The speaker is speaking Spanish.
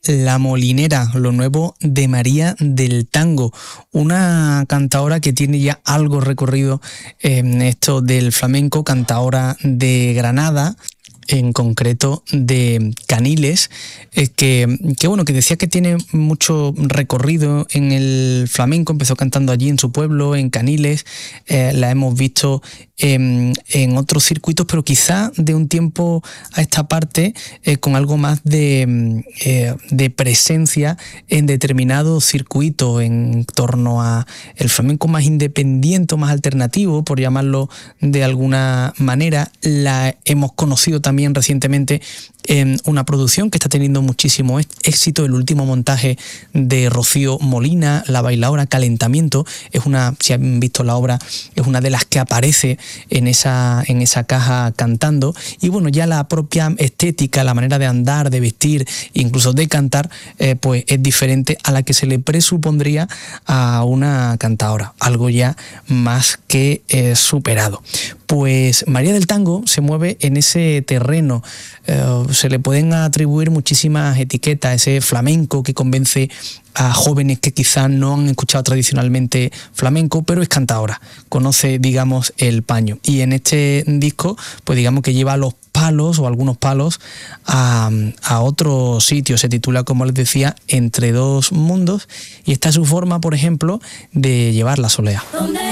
La Molinera, lo nuevo de María del Tango, una cantaora que tiene ya algo recorrido en esto del flamenco, cantaora de Granada, en concreto de Caniles, que decía que tiene mucho recorrido en el flamenco. Empezó cantando allí en su pueblo, en Caniles, la hemos visto en otros circuitos, pero quizá de un tiempo a esta parte con algo más de presencia en determinados circuitos en torno a el flamenco más independiente, más alternativo, por llamarlo de alguna manera. La hemos conocido también recientemente en una producción que está teniendo muchísimo éxito, el último montaje de Rocío Molina, La bailaora Calentamiento. Si han visto la obra, es una de las que aparece en esa caja cantando. Y bueno, ya la propia estética, la manera de andar, de vestir, incluso de cantar, pues es diferente a la que se le presupondría a una cantaora, algo ya más que superado. Pues María del Tango se mueve en ese terreno. Se le pueden atribuir muchísimas etiquetas, ese flamenco que convence a jóvenes que quizás no han escuchado tradicionalmente flamenco, pero es cantaora, conoce, digamos, el paño. Y en este disco, pues digamos que lleva los palos o algunos palos a otro sitio. Se titula, como les decía, Entre dos mundos, y esta es su forma, por ejemplo, de llevar la solea.